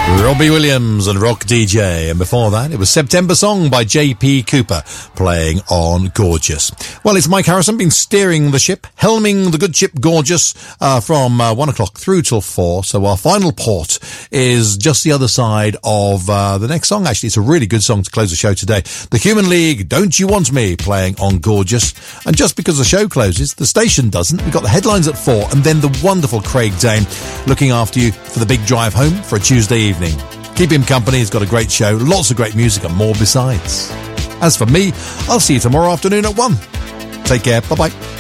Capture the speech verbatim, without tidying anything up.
Robbie Williams and Rock D J, and before that it was September Song by J P Cooper playing on Gorgeous. Well, it's Mike Harrison, been steering the ship, helming the good ship Gorgeous uh, from uh, one o'clock through till four. So our final port is just the other side of uh, the next song. Actually, it's a really good song to close the show today. The Human League, Don't You Want Me, playing on Gorgeous. And just because the show closes, the station doesn't. We've got the headlines at four, and then the wonderful Craig Dane looking after you for the big drive home for a Tuesday evening. Keep him company, he's got a great show, lots of great music and more besides. As for me, I'll see you tomorrow afternoon at one. Take care, bye-bye.